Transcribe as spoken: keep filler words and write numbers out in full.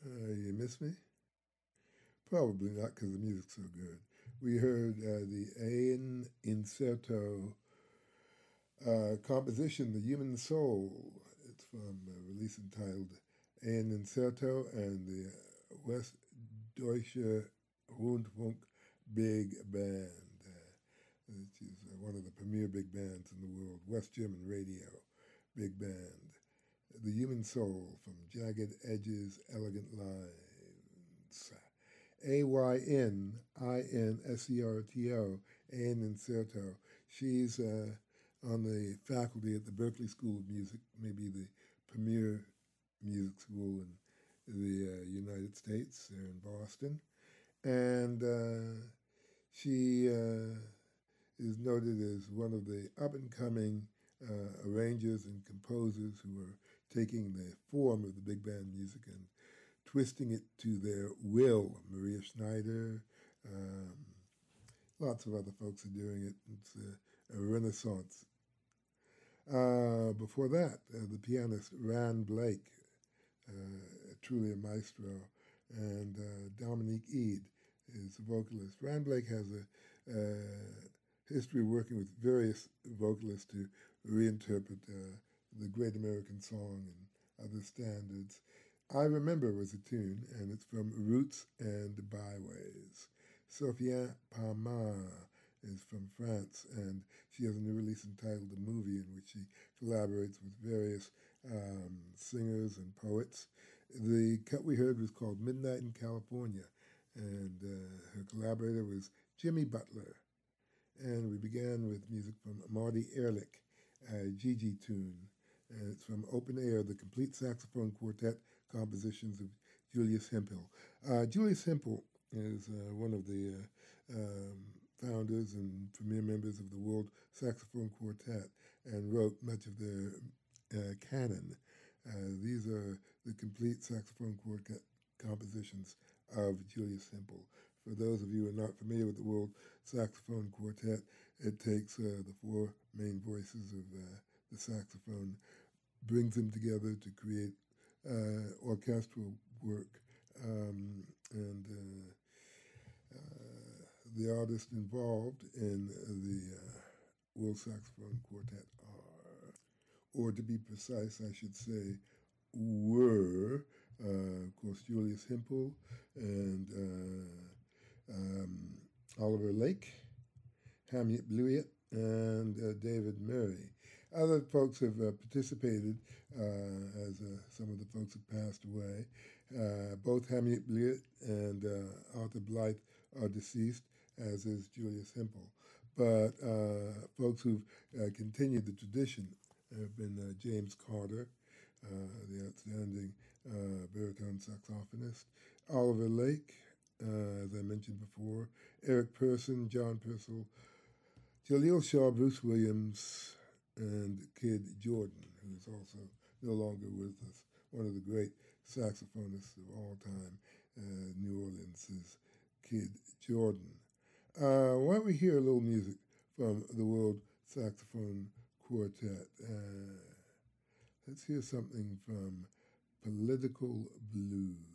Uh, you miss me? Probably not because the music's so good. We heard uh, the Ain Incerto uh, composition, The Human Soul. It's from a release entitled Ain Incerto and the uh, West Deutsche Rundfunk Big Band, uh, which is uh, one of the premier big bands in the world, West German radio big band. The Human Soul from Jagged Edges, Elegant Lines. A Y N I N S E R T O, Ain Incerto. She's uh, on the faculty at the Berklee School of Music, maybe the premier music school in the uh, United States, there in Boston. And uh, she uh, is noted as one of the up and coming uh, arrangers and composers who are taking the form of the big band music and twisting it to their will. Maria Schneider, um, lots of other folks are doing it. It's a, a renaissance. Uh, before that, uh, the pianist Ran Blake, uh, truly a maestro, and uh, Dominique Eade is the vocalist. Ran Blake has a uh, history of working with various vocalists to reinterpret uh, the Great American Song and other standards. I Remember was a tune, and it's from Roots and Byways. Sophia Palma is from France, and she has a new release entitled The Movie, in which she collaborates with various um, singers and poets. The cut we heard was called Midnight in California, and uh, her collaborator was Jimmy Butler. And we began with music from Marty Ehrlich, a Gigi tune. And it's from Open Air, the complete saxophone quartet compositions of Julius Hemphill. Uh, Julius Hemphill is uh, one of the uh, um, founders and premier members of the World Saxophone Quartet and wrote much of their uh, canon. Uh, these are the complete saxophone quartet compositions of Julius Hemphill. For those of you who are not familiar with the World Saxophone Quartet, it takes uh, the four main voices of uh, the saxophone, brings them together to create uh, orchestral work. Um, and uh, uh, the artists involved in the uh, World Saxophone Quartet are, or to be precise, I should say, were, uh, of course, Julius Hemphill and uh, um, Oliver Lake, Hamlet Blewett, and uh, David Murray. Other folks have uh, participated, uh, as uh, some of the folks have passed away. Uh, both Hamlet Blewett and uh, Arthur Blythe are deceased, as is Julius Hemphill. But uh, folks who've uh, continued the tradition have been uh, James Carter, uh, the outstanding uh, baritone saxophonist, Oliver Lake, uh, as I mentioned before, Eric Persson, John Purcell, Jaleel Shaw, Bruce Williams, and Kid Jordan, who is also no longer with us, one of the great saxophonists of all time, uh, New Orleans' Kid Jordan. Uh, why don't we hear a little music from the World Saxophone Quartet? Uh, let's hear something from Political Blues.